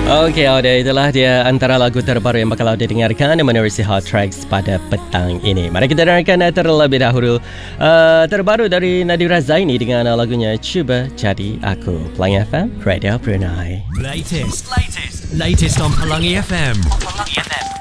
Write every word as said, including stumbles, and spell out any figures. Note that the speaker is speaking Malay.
Okey, Audio, itulah dia antara lagu terbaru yang bakal Audio dengarkan menerusi Hot Tracks pada petang ini. Mari kita dengarkan terlebih dahulu uh, terbaru dari Nadira Zaini dengan lagunya Cuba Jadi Aku. Pelangi F M, Radio Brunei. Latest, latest, latest on Pelangi F M. On Pelangi F M.